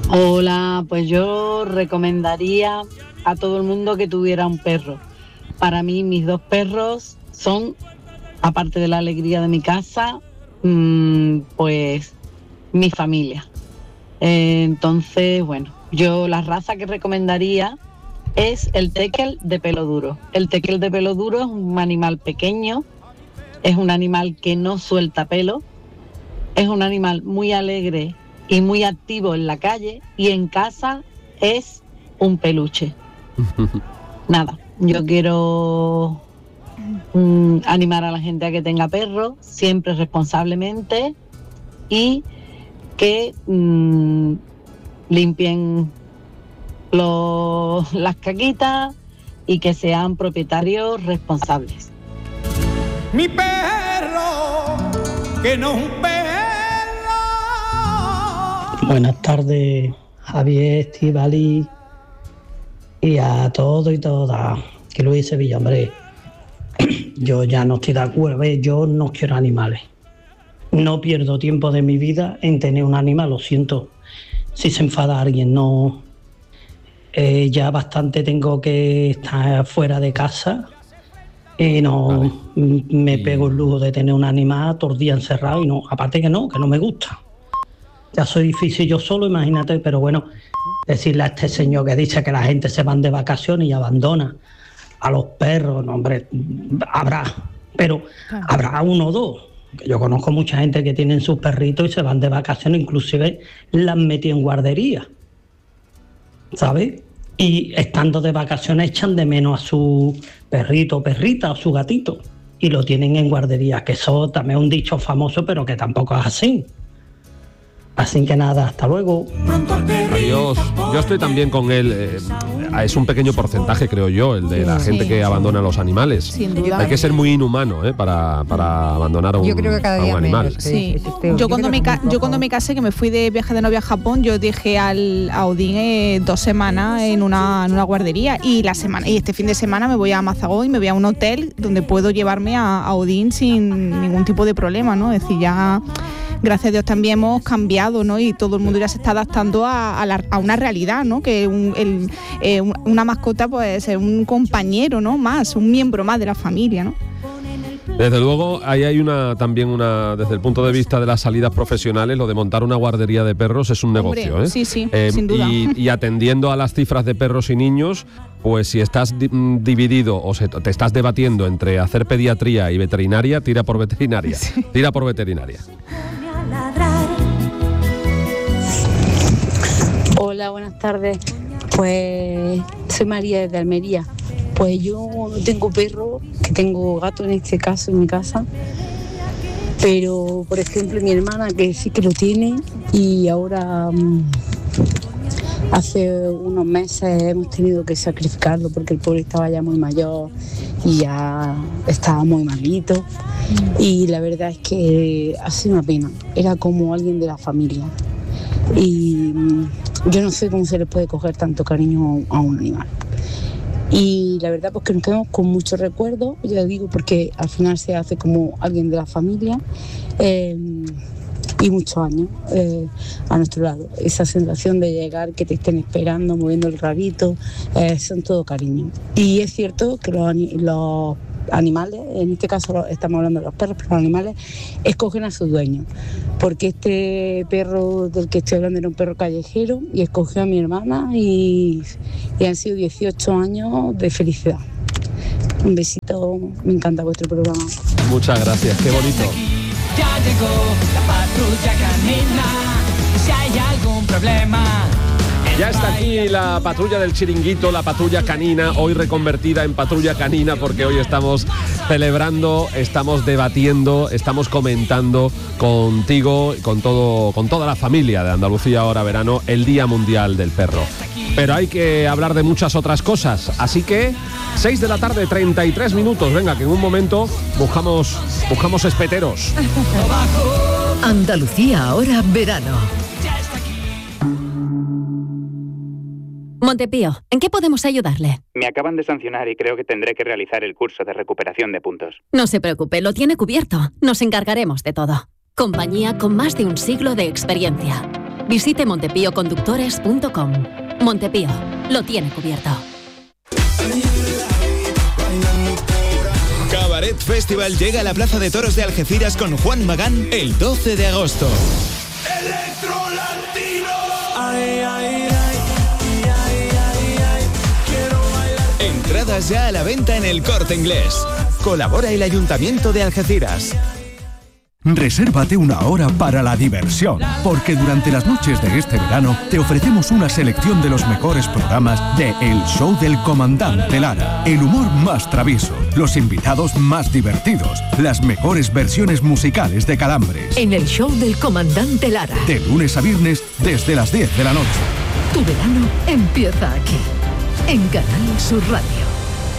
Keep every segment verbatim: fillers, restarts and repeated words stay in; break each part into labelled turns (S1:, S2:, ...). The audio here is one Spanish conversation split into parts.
S1: Hola, pues yo recomendaría a todo el mundo que tuviera un perro. Para mí mis dos perros son, aparte de la alegría de mi casa, mmm, pues mi familia. Eh, entonces, bueno, yo la raza que recomendaría es el teckel de pelo duro. El teckel de pelo duro es un animal pequeño, es un animal que no suelta pelo, es un animal muy alegre y muy activo en la calle, y en casa es un peluche. Nada, yo quiero mm, animar a la gente a que tenga perro, siempre responsablemente, y que mmm, limpien los, las caquitas y que sean propietarios responsables.
S2: Mi perro, que no es un perro.
S3: Buenas tardes, Javier, Estivali y a todos y todas. Que Luis Sevilla, hombre, yo ya no estoy de acuerdo, yo no quiero animales. No pierdo tiempo de mi vida en tener un animal, lo siento. Si se enfada alguien, no. Eh, ya bastante tengo que estar fuera de casa y no vale. me pego el lujo de tener un animal todo el día encerrado y no, aparte que no, que no me gusta. Ya soy difícil yo solo, imagínate, pero bueno, decirle a este señor que dice que la gente se van de vacaciones y abandona a los perros, no, hombre, habrá, pero claro. Habrá uno o dos. Yo conozco mucha gente que tienen sus perritos y se van de vacaciones, inclusive las metí en guardería, ¿sabes? Y estando de vacaciones echan de menos a su perrito o perrita o su gatito y lo tienen en guardería, que eso también es un dicho famoso, pero que tampoco es así. Así que nada, hasta luego.
S4: Adiós. Yo estoy también con él. Eh, es un pequeño porcentaje, creo yo, el de la sí, gente que sí. abandona a los animales. Sin duda. Hay que ser muy inhumano eh, para, para abandonar a un,
S5: yo creo que cada día
S4: a un animal.
S5: Menos,
S6: sí. Yo, yo cuando me ca- yo cuando me casé, que me fui de viaje de novia a Japón, yo dejé al a Odín eh, dos semanas en una, en una guardería y la semana y este fin de semana me voy a Mazagón y me voy a un hotel donde puedo llevarme a, a Odín sin ningún tipo de problema, ¿no? Es decir, ya gracias a Dios también hemos cambiado, ¿no? Y todo el mundo ya se está adaptando a, a, la, a una realidad, ¿no? Que un, el, eh, una mascota pues es un compañero, ¿no? Más, un miembro más de la familia, ¿no?
S4: Desde luego, ahí hay una también una, desde el punto de vista de las salidas profesionales, lo de montar una guardería de perros es un
S6: Hombre,
S4: negocio, ¿eh?
S6: Sí, sí,
S4: eh,
S6: sin duda.
S4: Y, y atendiendo a las cifras de perros y niños, pues si estás di- dividido o se, te estás debatiendo entre hacer pediatría y veterinaria, tira por veterinaria, sí. tira por veterinaria.
S7: Hola, buenas tardes. Pues soy María de Almería. Pues yo no tengo perro, que tengo gato en este caso en mi casa. Pero, por ejemplo, mi hermana que sí que lo tiene y ahora um, hace unos meses hemos tenido que sacrificarlo porque el pobre estaba ya muy mayor y ya estaba muy malito. Y la verdad es que ha sido una pena. Era como alguien de la familia. Y yo no sé cómo se le puede coger tanto cariño a un animal. Y la verdad pues que nos quedamos con muchos recuerdos, ya digo, porque al final se hace como alguien de la familia eh, y muchos años eh, a nuestro lado. Esa sensación de llegar, que te estén esperando, moviendo el rabito, eh, son todo cariño. Y es cierto que los, los animales, en este caso estamos hablando de los perros, pero los animales escogen a sus dueños, porque este perro del que estoy hablando era un perro callejero y escogió a mi hermana y, y han sido dieciocho años de felicidad. Un besito, me encanta vuestro programa.
S4: Muchas gracias, qué bonito.
S2: Ya llegó la patrulla canina, si hay algún problema.
S4: Ya está aquí la patrulla del chiringuito, la patrulla canina, hoy reconvertida en patrulla canina porque hoy estamos celebrando, estamos debatiendo, estamos comentando contigo, con todo, con toda la familia de Andalucía Ahora Verano, el Día Mundial del Perro. Pero hay que hablar de muchas otras cosas, así que seis de la tarde, treinta y tres minutos, venga, que en un momento buscamos, buscamos espeteros.
S8: Andalucía Ahora Verano.
S9: Montepío, ¿en qué podemos ayudarle?
S10: Me acaban de sancionar y creo que tendré que realizar el curso de recuperación de puntos.
S9: No se preocupe, lo tiene cubierto. Nos encargaremos de todo. Compañía con más de un siglo de experiencia. Visite montepío conductores punto com. Montepío, lo tiene cubierto.
S5: Cabaret Festival llega a la Plaza de Toros de Algeciras con Juan Magán el doce de agosto.
S2: Electro Latino. Ay, ay, ay, ay, ay, ay, quiero bailar.
S5: Entradas ya a la venta en El Corte Inglés. Colabora el Ayuntamiento de Algeciras.
S8: Resérvate una hora para la diversión, porque durante las noches de este verano te ofrecemos una selección de los mejores programas de El Show del Comandante Lara. El humor más travieso, los invitados más divertidos, las mejores versiones musicales de Calambres.
S11: En El Show del Comandante Lara.
S8: De lunes a viernes desde las diez de la noche.
S11: Tu verano empieza aquí, en Canal Sur Radio.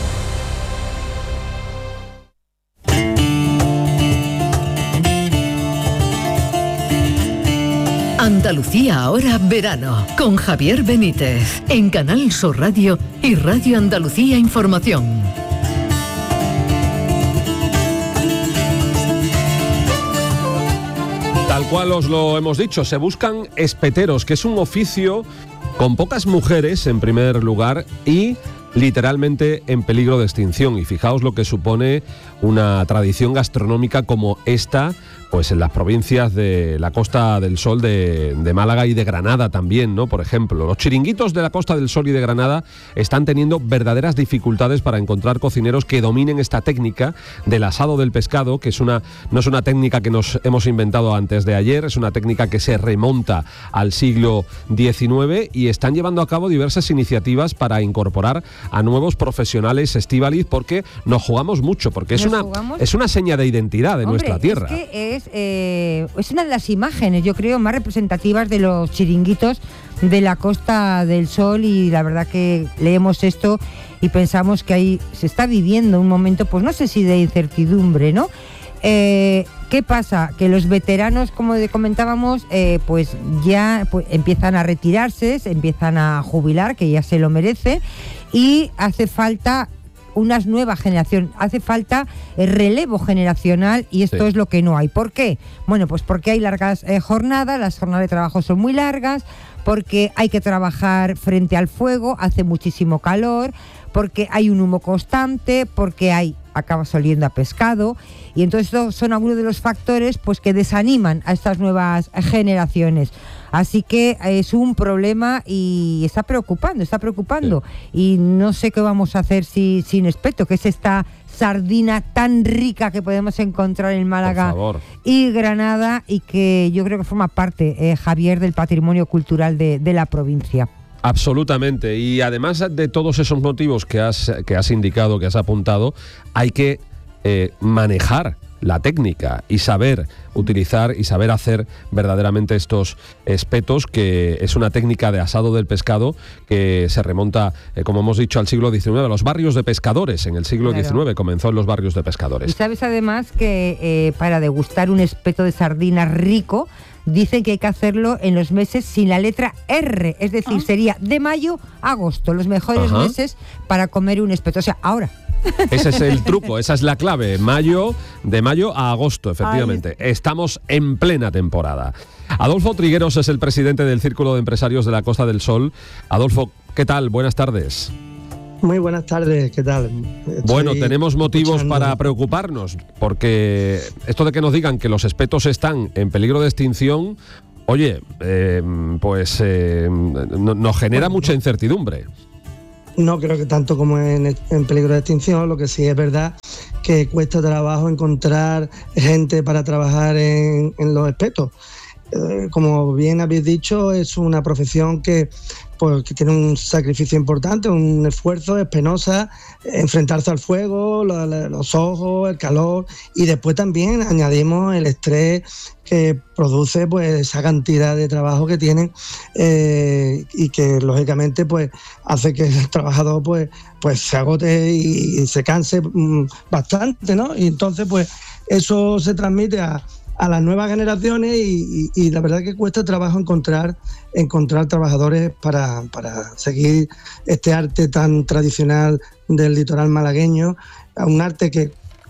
S11: Andalucía ahora verano, con Javier Benítez, en Canal Sur Radio y Radio Andalucía Información.
S4: Tal cual os lo hemos dicho, se buscan espeteros, que es un oficio con pocas mujeres en primer lugar y literalmente en peligro de extinción. Y fijaos lo que supone una tradición gastronómica como esta, pues en las provincias de la Costa del Sol de, de Málaga y de Granada también, ¿no? Por ejemplo, los chiringuitos de la Costa del Sol y de Granada están teniendo verdaderas dificultades para encontrar cocineros que dominen esta técnica del asado del pescado, que es una, no es una técnica que nos hemos inventado antes de ayer, es una técnica que se remonta al siglo diecinueve y están llevando a cabo diversas iniciativas para incorporar a nuevos profesionales, Estíbaliz, porque nos jugamos mucho, porque es una, es una seña de identidad de
S12: Hombre,
S4: nuestra tierra.
S12: Es que es, eh, es una de las imágenes, yo creo, más representativas de los chiringuitos de la Costa del Sol, y la verdad que leemos esto y pensamos que ahí se está viviendo un momento, pues no sé si de incertidumbre, ¿no? Eh, ¿Qué pasa? Que los veteranos, como comentábamos, eh, pues ya pues, empiezan a retirarse, se empiezan a jubilar, que ya se lo merece, y hace falta una nueva generación, hace falta el relevo generacional, y esto sí. es lo que no hay. ¿Por qué? Bueno, pues porque hay largas eh, jornadas, las jornadas de trabajo son muy largas, porque hay que trabajar frente al fuego, hace muchísimo calor, porque hay un humo constante, porque hay acabas oliendo a pescado, y entonces estos son algunos de los factores pues que desaniman a estas nuevas generaciones. Así que es un problema y está preocupando, está preocupando. Sí. Y no sé qué vamos a hacer si, sin espeto, que es esta sardina tan rica que podemos encontrar en Málaga y Granada, y que yo creo que forma parte, eh, Javier, del patrimonio cultural de, de la provincia.
S4: Absolutamente, y además de todos esos motivos que has, que has indicado, que has apuntado, hay que eh, manejar la técnica y saber utilizar y saber hacer verdaderamente estos espetos, que es una técnica de asado del pescado que se remonta, eh, como hemos dicho, al siglo diecinueve, a los barrios de pescadores. En el siglo claro. diecinueve comenzó en los barrios de pescadores.
S12: Y sabes además que eh, para degustar un espeto de sardina rico, dicen que hay que hacerlo en los meses sin la letra R, es decir, ah. sería de mayo a agosto, los mejores Ajá. meses para comer un espeto. O sea, ahora.
S4: Ese es el truco, esa es la clave. Mayo, de mayo a agosto, efectivamente. Ay. Estamos en plena temporada. Adolfo Trigueros es el presidente del Círculo de Empresarios de la Costa del Sol. Adolfo, ¿qué tal? Buenas tardes.
S13: Muy buenas tardes, ¿qué tal?
S4: Estoy bueno, tenemos motivos escuchando. para preocuparnos, porque esto de que nos digan que los espetos están en peligro de extinción, oye, eh, pues eh, no, nos genera bueno, mucha incertidumbre.
S13: No creo que tanto como en, en peligro de extinción, lo que sí es verdad que cuesta trabajo encontrar gente para trabajar en, en los espetos. Eh, como bien habéis dicho, es una profesión que, pues, que tiene un sacrificio importante, un esfuerzo, es penosa, enfrentarse al fuego, lo, los ojos, el calor, y después también añadimos el estrés que produce pues esa cantidad de trabajo que tienen, eh, y que lógicamente pues hace que el trabajador pues, pues se agote y, y se canse mmm, bastante, ¿no? Y entonces pues eso se transmite a a las nuevas generaciones y, y, y la verdad que cuesta trabajo encontrar encontrar trabajadores para, para seguir este arte tan tradicional del litoral malagueño, un arte que,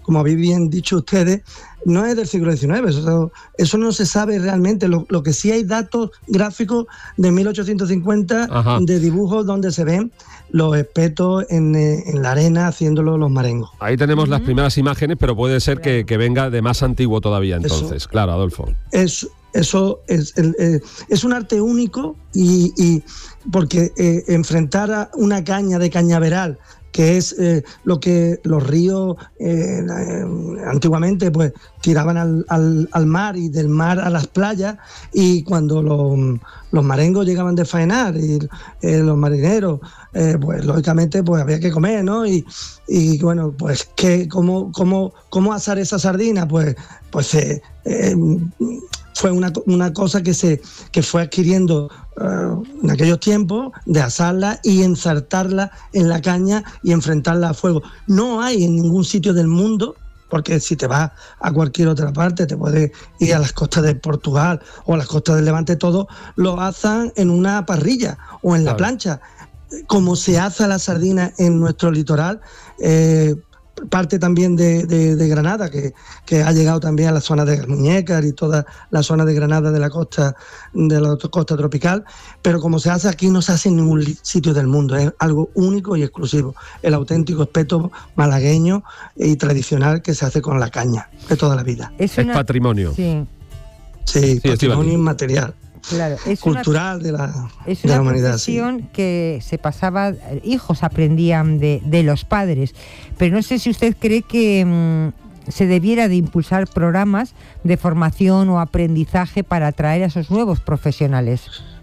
S13: como habéis bien dicho ustedes, no es del siglo diecinueve, eso, eso no se sabe realmente. Lo, lo que sí hay datos gráficos de mil ochocientos cincuenta, Ajá. de dibujos donde se ven los espetos en, en la arena haciéndolo los marengos.
S4: Ahí tenemos uh-huh. las primeras imágenes, pero puede ser que, que venga de más antiguo todavía entonces. Eso, claro, Adolfo.
S13: Es, eso es, es, es un arte único y, y porque eh, enfrentar a una caña de cañaveral, que es eh, lo que los ríos eh, eh, antiguamente pues tiraban al, al, al mar y del mar a las playas, y cuando los, los marengos llegaban de faenar y eh, los marineros, eh, pues lógicamente pues había que comer, ¿no? Y, y bueno, pues ¿qué, cómo, cómo, cómo asar esa sardina? Pues, pues eh, eh, fue una, una cosa que se que fue adquiriendo uh, en aquellos tiempos, de asarla y ensartarla en la caña y enfrentarla a fuego. No hay en ningún sitio del mundo, porque si te vas a cualquier otra parte, te puedes ir a las costas de Portugal o a las costas del Levante, todo lo asan en una parrilla o en la claro. plancha. Como se asa la sardina en nuestro litoral, eh, parte también de, de, de Granada, que, que ha llegado también a la zona de Muñécar y toda la zona de Granada de la costa de la costa tropical, pero como se hace aquí no se hace en ningún sitio del mundo, es algo único y exclusivo, el auténtico espeto malagueño y tradicional que se hace con la caña de toda la vida.
S4: Es, una... es patrimonio.
S12: Sí,
S13: sí, sí patrimonio inmaterial.
S12: Claro, es
S13: cultural
S12: una,
S13: de la,
S12: es
S13: de
S12: una
S13: la humanidad.
S12: profesión
S13: sí.
S12: que se pasaba, hijos aprendían de, de los padres, pero no sé si usted cree que mmm, se debiera de impulsar programas de formación o aprendizaje para atraer a esos nuevos profesionales.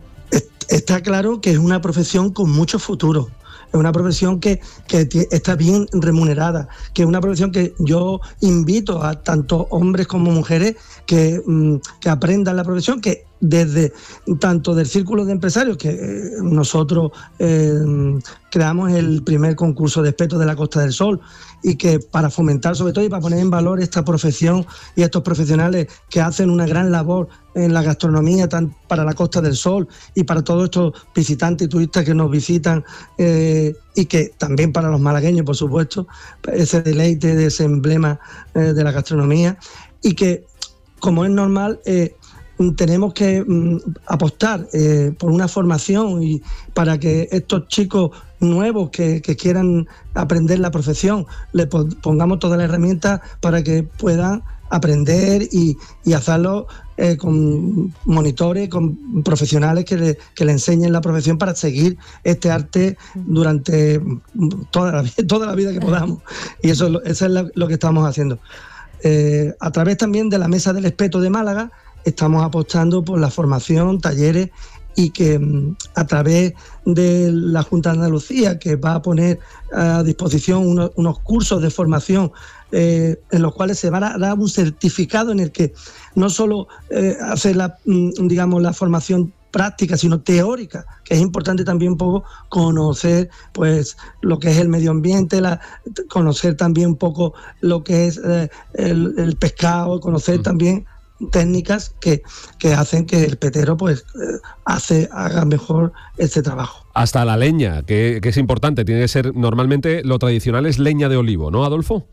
S13: Está claro que es una profesión con mucho futuro. Es una profesión que, que está bien remunerada, que es una profesión que yo invito a tanto hombres como mujeres que, que aprendan la profesión, que desde tanto del círculo de empresarios, que eh, nosotros eh, creamos el primer concurso de espetos de la Costa del Sol, y que para fomentar sobre todo y para poner en valor esta profesión y estos profesionales que hacen una gran labor en la gastronomía tan para la Costa del Sol y para todos estos visitantes y turistas que nos visitan, eh, y que también para los malagueños, por supuesto, ese deleite de ese emblema eh, de la gastronomía, y que, como es normal, eh, tenemos que mm, apostar eh, por una formación y para que estos chicos nuevos que, que quieran aprender la profesión le pongamos todas las herramientas para que puedan aprender y, y hacerlo eh, con monitores, con profesionales que le, que le enseñen la profesión para seguir este arte durante toda la, toda la vida que podamos. Y eso, eso es lo, lo que estamos haciendo. Eh, a través también de la Mesa del Espeto de Málaga estamos apostando por la formación, talleres, y que a través de la Junta de Andalucía, que va a poner a disposición unos, unos cursos de formación eh, en los cuales se va a dar un certificado en el que no solo eh, hace la, digamos, la formación práctica, sino teórica, que es importante también un poco conocer pues lo que es el medio ambiente, la, conocer también un poco lo que es eh, el, el pescado, conocer mm. también técnicas que, que hacen que el petero pues eh, hace haga mejor este trabajo.
S4: Hasta la leña, que, que es importante, tiene que ser, normalmente lo tradicional es leña de olivo, ¿no, Adolfo?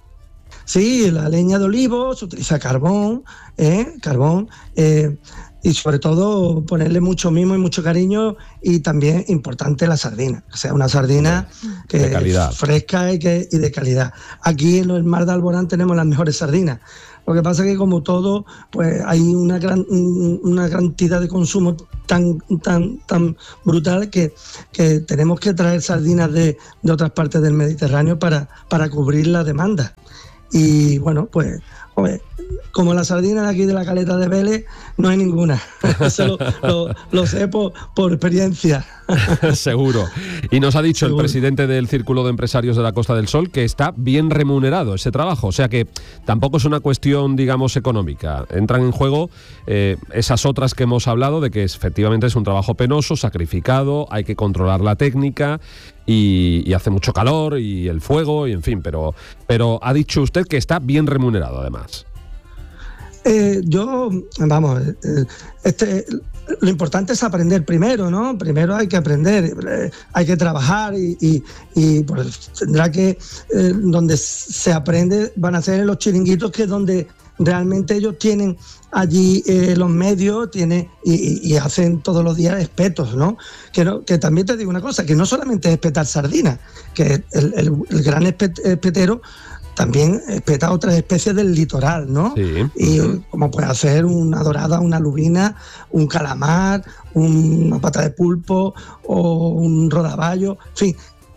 S13: Sí, la leña de olivo, se utiliza carbón, ¿eh? carbón, eh, y sobre todo ponerle mucho mimo y mucho cariño, y también importante la sardina, que sea una sardina que de calidad, fresca y, que, y de calidad. Aquí en el Mar de Alborán tenemos las mejores sardinas. Lo que pasa es que, como todo, pues hay una gran una cantidad de consumo tan tan tan brutal que, que tenemos que traer sardinas de, de otras partes del Mediterráneo para, para cubrir la demanda. Y bueno, pues, joder, como la sardina de aquí de la Caleta de Vélez, no hay ninguna. Eso lo, lo, lo sé por, por experiencia.
S4: Seguro. Y nos ha dicho
S13: Seguro.
S4: El presidente del Círculo de Empresarios de la Costa del Sol que está bien remunerado ese trabajo. O sea que tampoco es una cuestión, digamos, económica. Entran en juego eh, esas otras que hemos hablado, de que efectivamente es un trabajo penoso, sacrificado, hay que controlar la técnica y, y hace mucho calor y el fuego, y en fin, pero, pero ha dicho usted que está bien remunerado además.
S13: Eh, yo, vamos, eh, este, lo importante es aprender primero, ¿no? Primero hay que aprender, eh, hay que trabajar y, y, y pues tendrá que, eh, donde se aprende van a ser en los chiringuitos, que es donde realmente ellos tienen allí eh, los medios, tienen y, y hacen todos los días espetos, ¿no? Que, no, que también te digo una cosa, que no solamente es espetar sardinas, que el, el, el gran espet, espetero también espeta otras especies del litoral, ¿no? Sí. Y como puede hacer una dorada, una lubina, un calamar, una pata de pulpo o un rodaballo, en fin.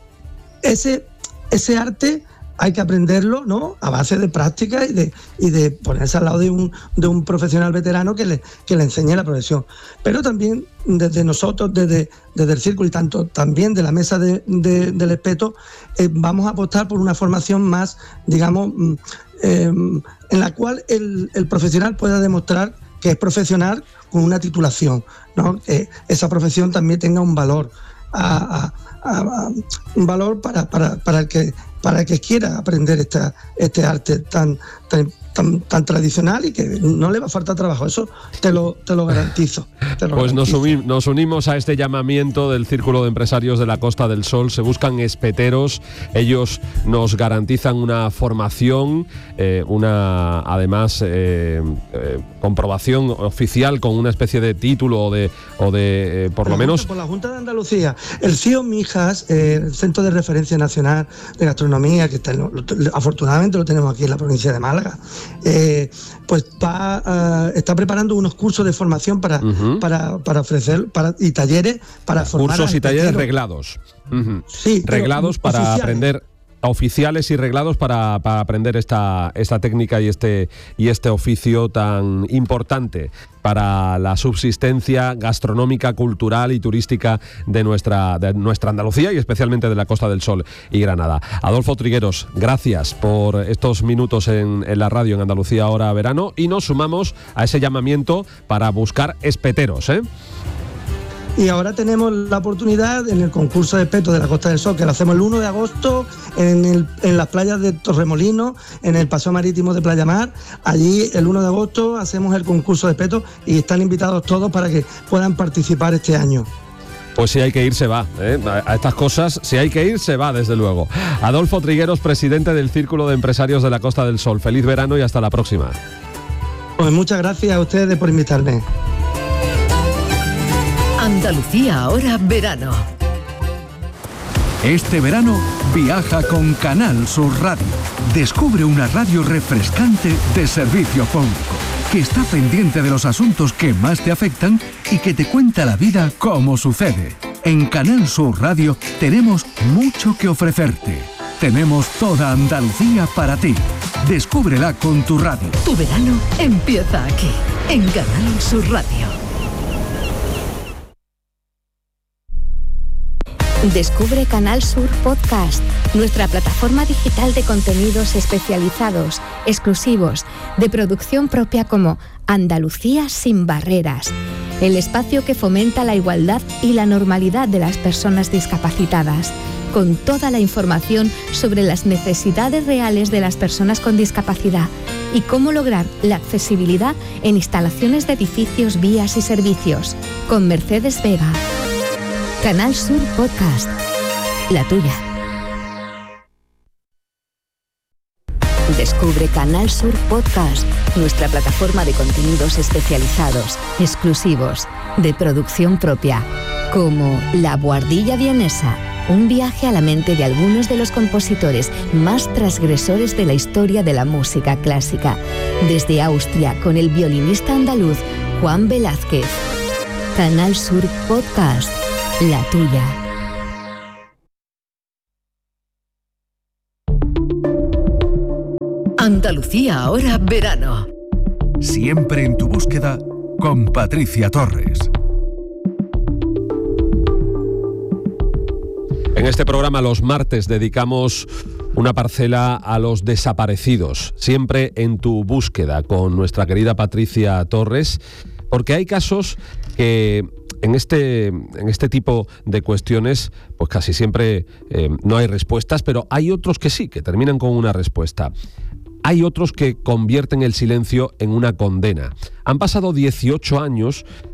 S13: Ese, ese arte hay que aprenderlo, ¿no? A base de práctica y de, y de ponerse al lado de un, de un profesional veterano que le, que le enseñe la profesión. Pero también desde nosotros, desde, desde el círculo y tanto también de la mesa de, de, del espeto, eh, vamos a apostar por una formación más, digamos, eh, en la cual el, el profesional pueda demostrar que es profesional con una titulación, ¿no? Que esa profesión también tenga un valor, a, a, a, a, un valor para, para, para el que para el que quiera aprender esta, este arte tan, tan, tan, tan tradicional y que no le va a faltar trabajo. Eso te lo, te lo garantizo. Te lo
S4: pues
S13: garantizo.
S4: Nos, uni, nos unimos a este llamamiento del Círculo de Empresarios de la Costa del Sol. Se buscan espeteros. Ellos nos garantizan una formación, eh, una además eh, eh, comprobación oficial con una especie de título o de, o de eh, por lo menos...
S13: Por la Junta de Andalucía. El C I O Mijas, eh, el Centro de Referencia Nacional de Gastronomía, que está, lo, lo, afortunadamente lo tenemos aquí en la provincia de Málaga, eh, pues va, uh, está preparando unos cursos de formación para, uh-huh. para, para ofrecer para, y talleres para formar.
S4: Cursos y talleres reglados. Uh-huh.
S13: Sí,
S4: reglados para
S13: oficiales.
S4: aprender. Oficiales y reglados para, para aprender esta, esta técnica y este, y este oficio tan importante para la subsistencia gastronómica, cultural y turística de nuestra, de nuestra Andalucía y especialmente de la Costa del Sol y Granada. Adolfo Trigueros, gracias por estos minutos en, en la radio en Andalucía Ahora Verano, y nos sumamos a ese llamamiento para buscar espeteros, ¿eh?
S13: Y ahora tenemos la oportunidad en el concurso de espeto de la Costa del Sol, que lo hacemos el uno de agosto en, el, en las playas de Torremolinos, en el Paseo Marítimo de Playa Mar. Allí el uno de agosto hacemos el concurso de espeto y están invitados todos para que puedan participar este año.
S4: Pues si hay que ir, se va, ¿eh? A estas cosas, si hay que ir, se va, desde luego. Adolfo Trigueros, presidente del Círculo de Empresarios de la Costa del Sol. Feliz verano y hasta la próxima.
S13: Pues muchas gracias a ustedes por invitarme.
S11: Andalucía Ahora Verano.
S8: Este verano viaja con Canal Sur Radio. Descubre una radio refrescante de servicio público, que está pendiente de los asuntos que más te afectan y que te cuenta la vida como sucede. En Canal Sur Radio tenemos mucho que ofrecerte. Tenemos toda Andalucía para ti. Descúbrela con tu radio.
S11: Tu verano empieza aquí, en Canal Sur Radio.
S14: Descubre Canal Sur Podcast, nuestra plataforma digital de contenidos especializados, exclusivos, de producción propia, como Andalucía sin barreras, el espacio que fomenta la igualdad y la normalidad de las personas discapacitadas, con toda la información sobre las necesidades reales de las personas con discapacidad y cómo lograr la accesibilidad en instalaciones de edificios, vías y servicios, con Mercedes Vega. Canal Sur Podcast, la tuya. Descubre Canal Sur Podcast, nuestra plataforma de contenidos especializados, exclusivos, de producción propia, como La Buhardilla Vienesa, un viaje a la mente de algunos de los compositores más transgresores de la historia de la música clásica, desde Austria, con el violinista andaluz Juan Velázquez. Canal Sur Podcast, la tuya.
S11: Andalucía Ahora Verano.
S8: Siempre en tu búsqueda con Patricia Torres.
S4: En este programa los martes dedicamos una parcela a los desaparecidos, siempre en tu búsqueda con nuestra querida Patricia Torres, porque hay casos que en este, en este tipo de cuestiones pues casi siempre eh, no hay respuestas, pero hay otros que sí, que terminan con una respuesta. Hay otros que convierten el silencio en una condena. Han pasado dieciocho años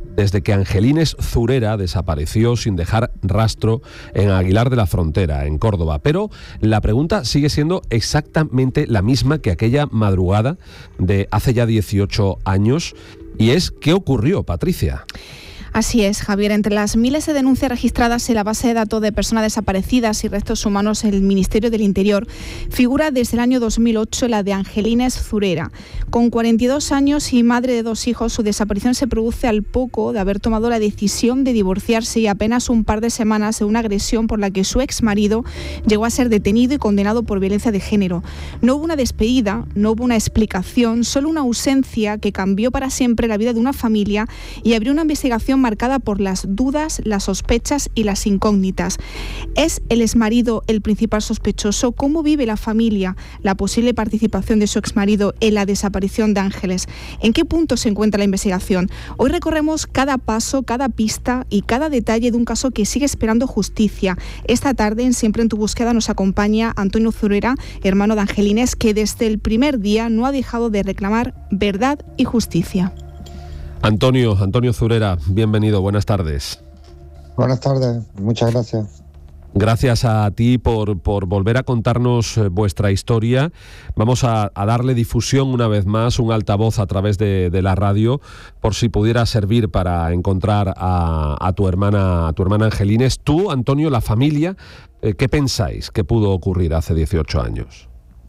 S4: desde que Angelines Zurera desapareció sin dejar rastro en Aguilar de la Frontera, en Córdoba. Pero la pregunta sigue siendo exactamente la misma que aquella madrugada de hace ya dieciocho años, y es ¿qué ocurrió, Patricia?
S6: Así es, Javier. Entre las miles de denuncias registradas en la base de datos de personas desaparecidas y restos humanos del Ministerio del Interior, figura desde el año dos mil ocho la de Angelines Zurera. Con cuarenta y dos años y madre de dos hijos, su desaparición se produce al poco de haber tomado la decisión de divorciarse y apenas un par de semanas de una agresión por la que su exmarido llegó a ser detenido y condenado por violencia de género. No hubo una despedida, no hubo una explicación, solo una ausencia que cambió para siempre la vida de una familia y abrió una investigación marcada por las dudas, las sospechas y las incógnitas. ¿Es el exmarido el principal sospechoso? ¿Cómo vive la familia la posible participación de su exmarido en la desaparición de Ángeles? ¿En qué punto se encuentra la investigación? Hoy recorremos cada paso, cada pista y cada detalle de un caso que sigue esperando justicia. Esta tarde, en Siempre en tu búsqueda, nos acompaña Antonio Zurera, hermano de Angelines, que desde el primer día no ha dejado de reclamar verdad y justicia.
S4: Antonio, Antonio Zurera, bienvenido, buenas tardes.
S15: Buenas tardes, muchas gracias.
S4: Gracias a ti por, por volver a contarnos vuestra historia. Vamos a, a darle difusión una vez más, un altavoz a través de, de la radio, por si pudiera servir para encontrar a, a tu hermana, a tu hermana Angelines. Tú, Antonio, la familia, eh, ¿qué pensáis que pudo ocurrir hace dieciocho años?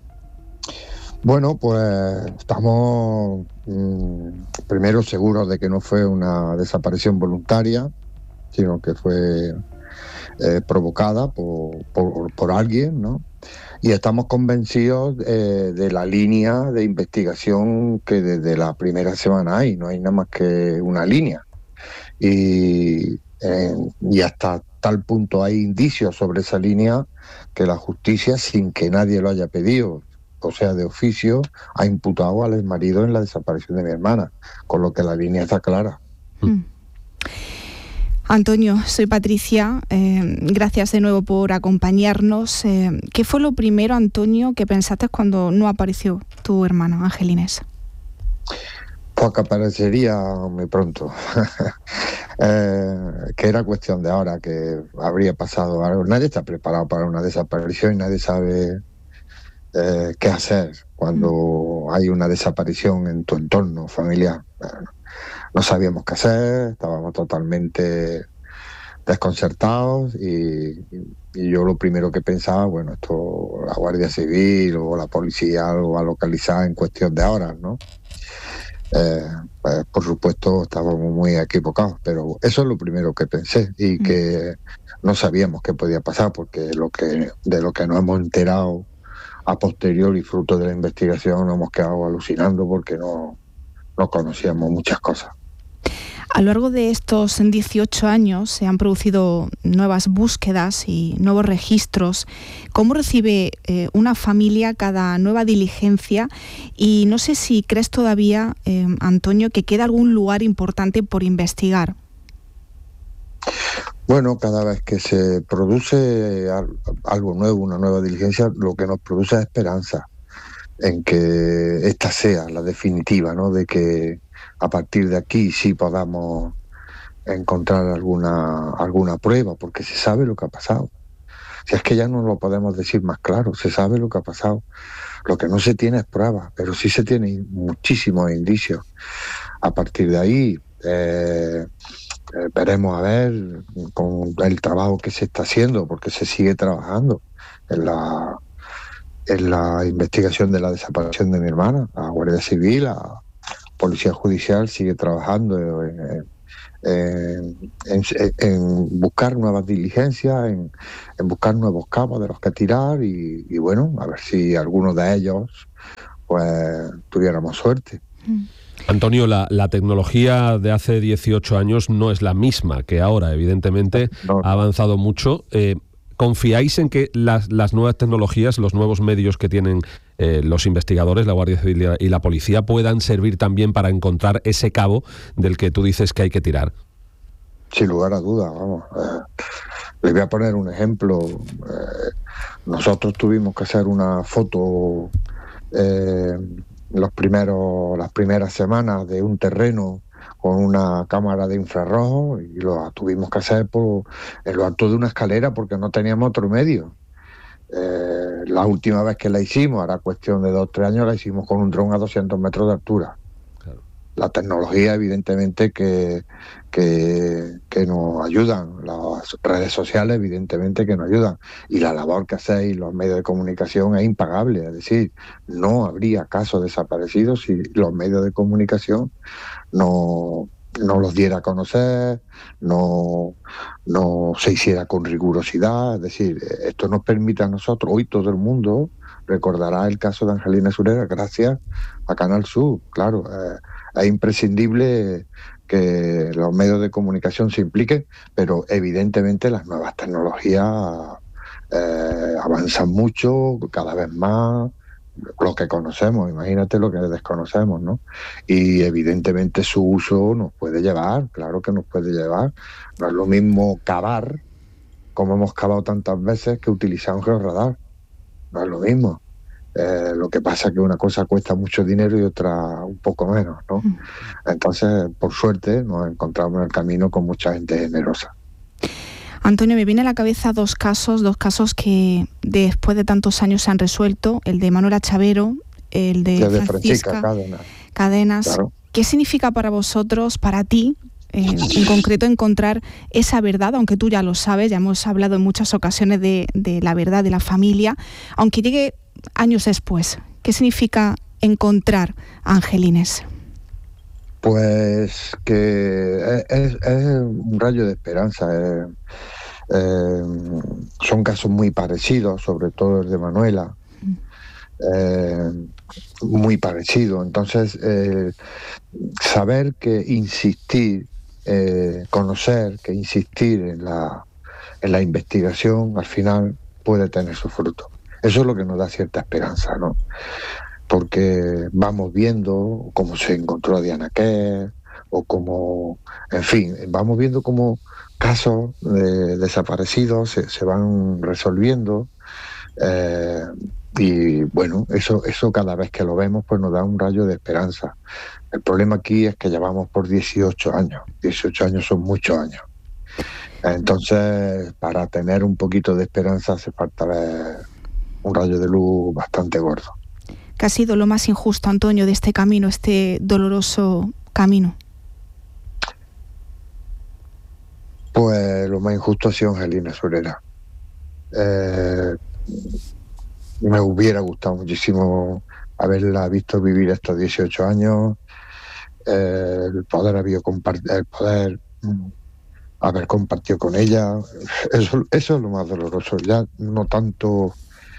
S15: Bueno, pues estamos mmm, primero seguros de que no fue una desaparición voluntaria, sino que fue eh, provocada por, por, por alguien, ¿no? Y estamos convencidos eh, de la línea de investigación que desde la primera semana hay, no hay nada más que una línea. Y, eh, y hasta tal punto hay indicios sobre esa línea que la justicia, sin que nadie lo haya pedido, o sea, de oficio, ha imputado al exmarido en la desaparición de mi hermana, con lo que la línea está clara.
S6: Mm. Antonio, soy Patricia, eh, gracias de nuevo por acompañarnos. Eh, ¿Qué fue lo primero, Antonio, que pensaste cuando no apareció tu hermana, Angelines?
S15: Pues que aparecería muy pronto, eh, que era cuestión de ahora, que habría pasado algo. Nadie está preparado para una desaparición y nadie sabe Eh, qué hacer cuando mm. hay una desaparición en tu entorno familiar. Bueno, no sabíamos qué hacer, estábamos totalmente desconcertados y, y yo lo primero que pensaba, bueno, esto la Guardia Civil o la policía lo va a localizar en cuestión de horas, ¿no? Eh, pues, por supuesto estábamos muy equivocados, pero eso es lo primero que pensé y mm. que no sabíamos qué podía pasar, porque lo que de lo que nos hemos enterado a posteriori, fruto de la investigación, nos hemos quedado alucinando porque no, no conocíamos muchas cosas.
S6: A lo largo de estos dieciocho años se han producido nuevas búsquedas y nuevos registros. ¿Cómo recibe eh, una familia cada nueva diligencia? Y no sé si crees todavía, eh, Antonio, que queda algún lugar importante por investigar.
S15: Bueno, cada vez que se produce algo nuevo, una nueva diligencia, lo que nos produce es esperanza en que esta sea la definitiva, ¿no? De que a partir de aquí sí podamos encontrar alguna alguna prueba, porque se sabe lo que ha pasado. Si es que ya no lo podemos decir más claro, se sabe lo que ha pasado. Lo que no se tiene es prueba, pero sí se tiene muchísimos indicios. A partir de ahí eh, Eh, veremos a ver con el trabajo que se está haciendo, porque se sigue trabajando en la en la investigación de la desaparición de mi hermana. La Guardia Civil, la Policía Judicial sigue trabajando en, en, en, en buscar nuevas diligencias, en, en buscar nuevos cabos de los que tirar y, y bueno, a ver si alguno de ellos pues tuviéramos suerte.
S6: Mm.
S4: Antonio, la, la tecnología de hace dieciocho años no es la misma que ahora, evidentemente no. Ha avanzado mucho. Eh, ¿Confiáis en que las, las nuevas tecnologías, los nuevos medios que tienen eh, los investigadores, la Guardia Civil y la Policía, puedan servir también para encontrar ese cabo del que tú dices que hay que tirar?
S15: Sin lugar a dudas, vamos. Eh, les voy a poner un ejemplo. Eh, nosotros tuvimos que hacer una foto eh, los primeros, las primeras semanas de un terreno con una cámara de infrarrojo y lo tuvimos que hacer por, en lo alto de una escalera porque no teníamos otro medio. Eh, la última vez que la hicimos, ahora cuestión de dos o tres años, la hicimos con un dron a doscientos metros de altura. Claro. La tecnología, evidentemente, que, que, que nos ayudan, las redes sociales, evidentemente, que nos ayudan, y la labor que hacéis los medios de comunicación es impagable. Es decir, no habría casos desaparecidos si los medios de comunicación no... no los diera a conocer, no, no se hiciera con rigurosidad. Es decir, esto nos permite a nosotros, hoy todo el mundo recordará el caso de Angelina Surera gracias a Canal Sur. Claro, eh, es imprescindible que los medios de comunicación se impliquen, pero evidentemente las nuevas tecnologías eh, avanzan mucho, cada vez más, lo que conocemos, imagínate lo que desconocemos, ¿no? Y evidentemente su uso nos puede llevar, claro que nos puede llevar. No es lo mismo cavar, como hemos cavado tantas veces, que utilizar un georradar. No es lo mismo. Eh, lo que pasa es que una cosa cuesta mucho dinero y otra un poco menos, ¿no? Entonces, por suerte, nos encontramos en el camino con mucha gente generosa.
S6: Antonio, me viene a la cabeza dos casos, dos casos que después de tantos años se han resuelto, el de Manuela Chavero, el de, de Francisca Cadenas. Cadenas. Claro. ¿Qué significa para vosotros, para ti, eh, en concreto, encontrar esa verdad, aunque tú ya lo sabes, ya hemos hablado en muchas ocasiones de, de la verdad de la familia, aunque llegue años después? ¿Qué significa encontrar a Angelines?
S15: Pues que es, es un rayo de esperanza. Eh, eh, son casos muy parecidos, sobre todo el de Manuela, eh, muy parecido. Entonces, eh, saber que insistir, eh, conocer que insistir en la, en la investigación, al final puede tener su fruto. Eso es lo que nos da cierta esperanza, ¿no? Porque vamos viendo cómo se encontró a Diana Kerr, o cómo, en fin, vamos viendo cómo casos de desaparecidos se, se van resolviendo, eh, y bueno, eso, eso cada vez que lo vemos pues nos da un rayo de esperanza. El problema aquí es que llevamos por dieciocho años, dieciocho años son muchos años. Entonces, para tener un poquito de esperanza hace falta ver un rayo de luz bastante gordo.
S6: ¿Qué ha sido lo más injusto, Antonio, de este camino, este doloroso camino?
S15: Pues lo más injusto ha sido Angelina Surera. Eh, me hubiera gustado muchísimo haberla visto vivir estos dieciocho años, eh, el poder haber compartido, el poder mm, haber compartido con ella. Eso, eso es lo más doloroso, ya no tanto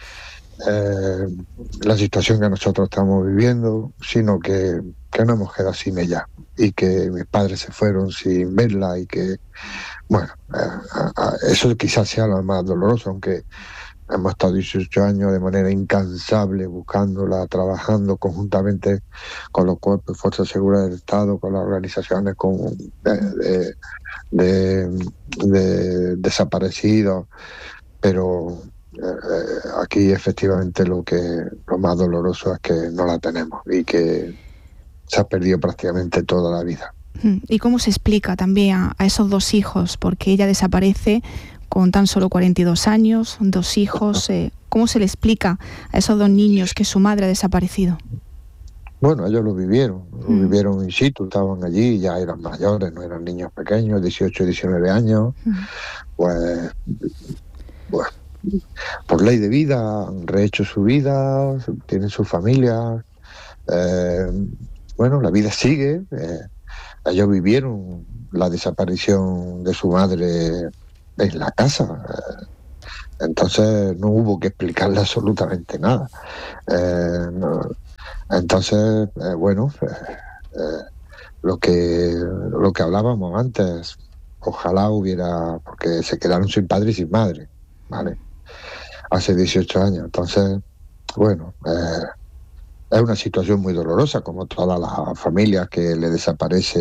S15: Eh, la situación que nosotros estamos viviendo, sino que, que no hemos quedado sin ella y que mis padres se fueron sin verla y que, bueno, eh, eso quizás sea lo más doloroso, aunque hemos estado dieciocho años de manera incansable buscándola, trabajando conjuntamente con los cuerpos y fuerzas de seguridad del Estado, con las organizaciones con, de, de, de, de desaparecidos, pero Eh, aquí efectivamente lo que lo más doloroso es que no la tenemos y que se ha perdido prácticamente toda la vida.
S6: ¿Y cómo se explica también a, a esos dos hijos? Porque ella desaparece con tan solo cuarenta y dos años, dos hijos. Eh, ¿Cómo se le explica a esos dos niños que su madre ha desaparecido?
S15: Bueno, ellos lo vivieron, lo mm. vivieron in situ, estaban allí, ya eran mayores, no eran niños pequeños, dieciocho, diecinueve años, mm. pues... pues por ley de vida han rehecho su vida, tienen su familia, eh, bueno, la vida sigue. Eh, ellos vivieron la desaparición de su madre en la casa, eh, entonces no hubo que explicarle absolutamente nada. Eh, no, entonces, eh, bueno, eh, eh, lo que lo que hablábamos antes, ojalá hubiera, porque se quedaron sin padre y sin madre, ¿vale? Hace dieciocho años. Entonces, bueno, eh, es una situación muy dolorosa, como todas las familias que le desaparece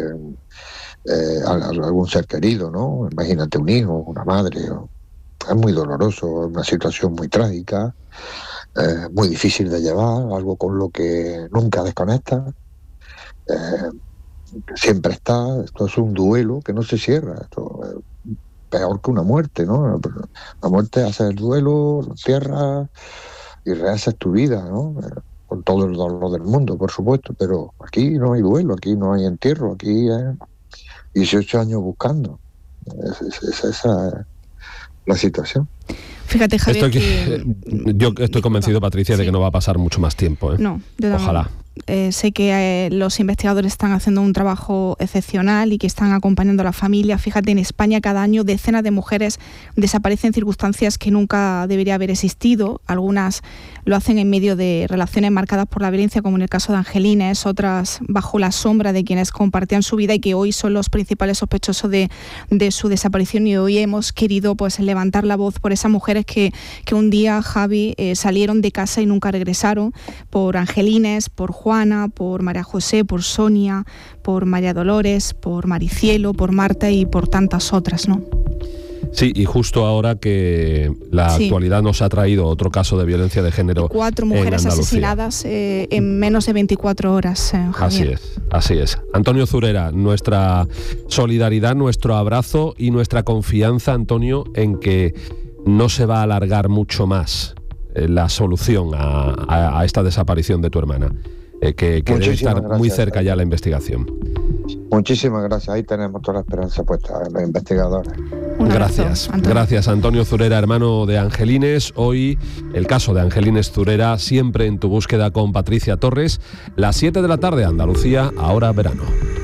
S15: eh, a, a algún ser querido, ¿no? Imagínate un hijo, una madre. ¿no? Es muy doloroso, es una situación muy trágica, eh, muy difícil de llevar, algo con lo que nunca desconectas. Eh, siempre está, esto es un duelo que no se cierra, esto es peor que una muerte, ¿no? La muerte hace el duelo, lo cierras y rehaces tu vida, ¿no? Con todo el dolor del mundo, por supuesto, pero aquí no hay duelo, aquí no hay entierro, aquí hay dieciocho años buscando. Es, es, es esa es la situación.
S6: Fíjate, Javier,
S4: estoy,
S6: que...
S4: yo estoy convencido, Patricia,
S6: sí.
S4: de que no va a pasar mucho más tiempo, ¿eh?
S6: No, yo también.
S4: Ojalá.
S6: Eh, sé que eh, los investigadores están haciendo un trabajo excepcional y que están acompañando a la familia. Fíjate, en España cada año decenas de mujeres desaparecen en circunstancias que nunca debería haber existido. Algunas lo hacen en medio de relaciones marcadas por la violencia, como en el caso de Angelines, otras bajo la sombra de quienes compartían su vida y que hoy son los principales sospechosos de, de su desaparición. Y hoy hemos querido pues levantar la voz por esas mujeres que, que un día, Javi, eh, salieron de casa y nunca regresaron, por Angelines, por Juana, por María José, por Sonia, por María Dolores, por Maricielo, por Marta y por tantas otras, ¿no?
S4: Sí, y justo ahora que la
S6: sí.
S4: actualidad nos ha traído otro caso de violencia de género.
S6: Cuatro mujeres asesinadas eh, en menos de veinticuatro horas, eh, Javier.
S4: Así es, así es. Antonio Zurera, nuestra solidaridad, nuestro abrazo y nuestra confianza, Antonio, en que no se va a alargar mucho más eh, la solución a, a, a esta desaparición de tu hermana. Eh, que, que debe estar
S15: gracias.
S4: muy cerca ya la investigación.
S15: Muchísimas gracias, ahí tenemos toda la esperanza puesta en los investigadores.
S6: Un
S4: gracias,
S6: abrazo, Antonio.
S4: gracias Antonio Zurera, hermano de Angelines. Hoy el caso de Angelines Zurera, siempre en tu búsqueda con Patricia Torres. Las siete de la tarde, Andalucía, ahora verano.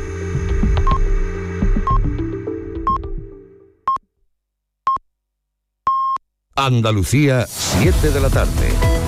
S8: Andalucía, siete de la tarde.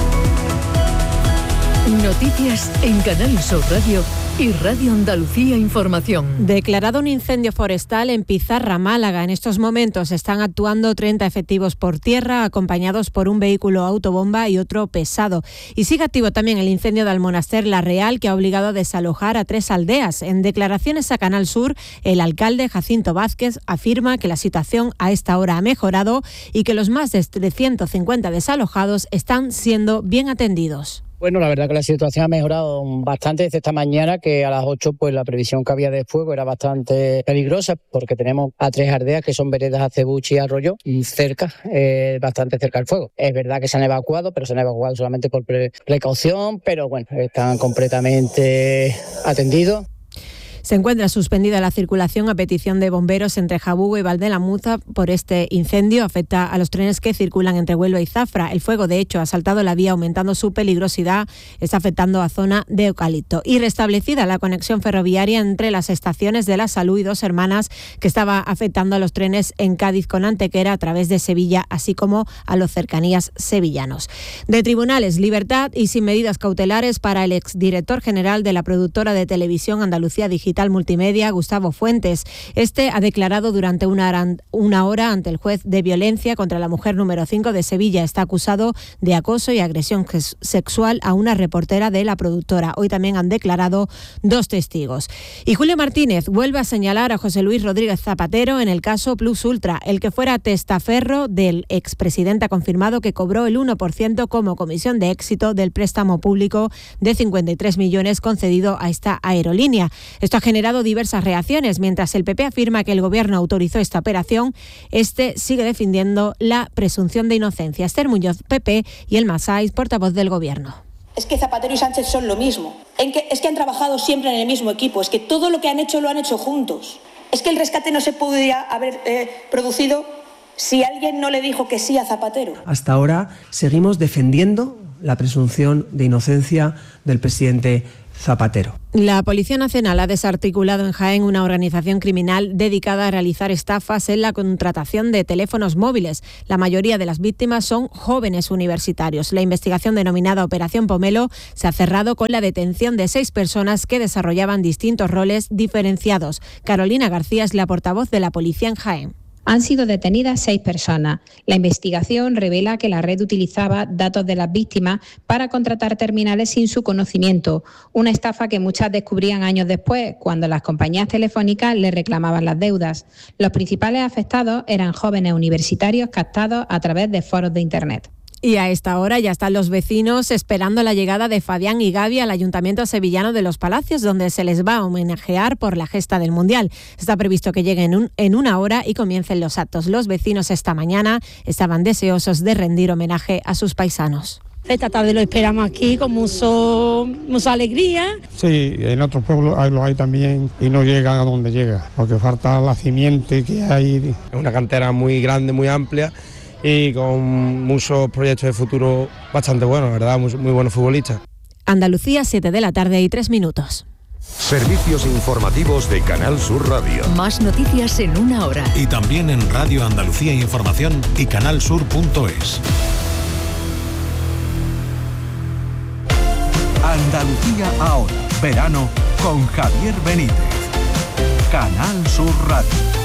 S11: Noticias en Canal Sur Radio y Radio Andalucía Información.
S16: Declarado un incendio forestal en Pizarra, Málaga. En estos momentos están actuando treinta efectivos por tierra, acompañados por un vehículo autobomba y otro pesado. Y sigue activo también el incendio del Monaster La Real, que ha obligado a desalojar a tres aldeas. En declaraciones a Canal Sur, el alcalde Jacinto Vázquez afirma que la situación a esta hora ha mejorado y que los más de ciento cincuenta desalojados están siendo bien atendidos.
S17: Bueno, la verdad que la situación ha mejorado bastante desde esta mañana, que a las ocho pues la previsión que había de fuego era bastante peligrosa, porque tenemos a tres aldeas que son veredas Acebuche y Arroyo, cerca, eh, bastante cerca del fuego. Es verdad que se han evacuado, pero se han evacuado solamente por pre- precaución, pero bueno, están completamente atendidos.
S16: Se encuentra suspendida la circulación a petición de bomberos entre Jabugo y Valdelamuza por este incendio. Afecta a los trenes que circulan entre Huelva y Zafra. El fuego, de hecho, ha saltado la vía, aumentando su peligrosidad. Está afectando a zona de eucalipto. Y restablecida la conexión ferroviaria entre las estaciones de La Salud y Dos Hermanas, que estaba afectando a los trenes en Cádiz con Antequera a través de Sevilla, así como a los cercanías sevillanos. De tribunales, libertad y sin medidas cautelares para el exdirector general de la productora de televisión Andalucía Digital Multimedia, Gustavo Fuentes. Este ha declarado durante una hora, una hora ante el juez de violencia contra la mujer número cinco de Sevilla. Está acusado de acoso y agresión sexual a una reportera de la productora. Hoy también han declarado dos testigos. Y Julio Martínez vuelve a señalar a José Luis Rodríguez Zapatero en el caso Plus Ultra. El que fuera testaferro del expresidente ha confirmado que cobró el uno por ciento como comisión de éxito del préstamo público de cincuenta y tres millones concedido a esta aerolínea. Esto ha generado diversas reacciones. Mientras el P P afirma que el gobierno autorizó esta operación, este sigue defendiendo la presunción de inocencia. Esther Muñoz, P P, y Elma Saiz, portavoz del gobierno.
S18: Es que Zapatero y Sánchez son lo mismo. En que, es que han trabajado siempre en el mismo equipo. Es que todo lo que han hecho lo han hecho juntos. Es que el rescate no se podría haber eh, producido si alguien no le dijo que sí a Zapatero.
S19: Hasta ahora seguimos defendiendo la presunción de inocencia del presidente Zapatero.
S16: La Policía Nacional ha desarticulado en Jaén una organización criminal dedicada a realizar estafas en la contratación de teléfonos móviles. La mayoría de las víctimas son jóvenes universitarios. La investigación denominada Operación Pomelo se ha cerrado con la detención de seis personas que desarrollaban distintos roles diferenciados. Carolina García es la portavoz de la Policía en Jaén.
S20: Han sido detenidas seis personas. La investigación revela que la red utilizaba datos de las víctimas para contratar terminales sin su conocimiento, una estafa que muchas descubrían años después, cuando las compañías telefónicas les reclamaban las deudas. Los principales afectados eran jóvenes universitarios captados a través de foros de Internet.
S16: Y a esta hora ya están los vecinos esperando la llegada de Fabián y Gaby al Ayuntamiento sevillano de Los Palacios, donde se les va a homenajear por la gesta del Mundial. Está previsto que lleguen un, en una hora y comiencen los actos. Los vecinos esta mañana estaban deseosos de rendir homenaje a sus paisanos.
S21: Esta tarde lo esperamos aquí con mucho, mucha alegría.
S22: Sí, en otros pueblos hay, lo hay también y no llegan a donde llega, porque falta la simiente que hay.
S23: Es una cantera muy grande, muy amplia y con muchos proyectos de futuro bastante buenos, ¿verdad? Muy, muy buenos futbolistas.
S16: Andalucía, siete de la tarde y tres minutos.
S24: Servicios informativos de Canal Sur Radio.
S11: Más noticias en una hora.
S24: Y también en Radio Andalucía Información y canalsur punto es.
S8: Andalucía ahora, verano con Javier Benítez. Canal Sur Radio.